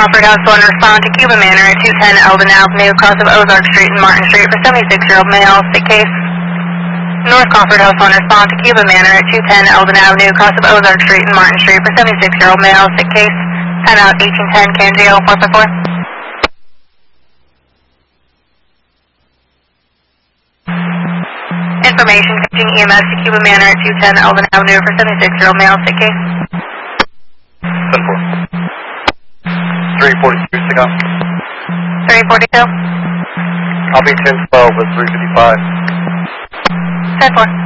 Crawford House 1, respond to Cuba Manor at 210 Eldon Avenue, cross of Ozark Street and Martin Street for 76-year-old male, sick case. North Crawford House 1, respond to Cuba Manor at 210 Eldon Avenue, cross of Ozark Street and Martin Street for 76-year-old male, sick case. Head out 1810 KMGO 444. Information catching EMS to Cuba Manor at 210 Eldon Avenue for 76-year-old male, sick case. 10-4. 342, stick up. 342. Copy 1012 with 355. 10-4.